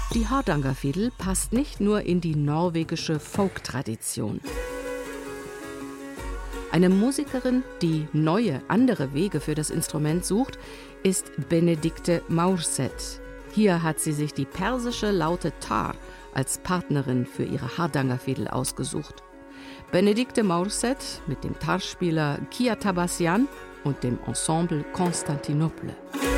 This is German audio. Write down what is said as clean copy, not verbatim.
Die Hardangerfidel passt nicht nur in die norwegische Folk-Tradition. Eine Musikerin, die neue, andere Wege für das Instrument sucht, ist Benedicte Maurseth. Hier hat sie sich die persische Laute Tar als Partnerin für ihre Hardangerfidel ausgesucht. Benedicte Maurseth mit dem Tarspieler Kia Tabassian und dem Ensemble Constantinople.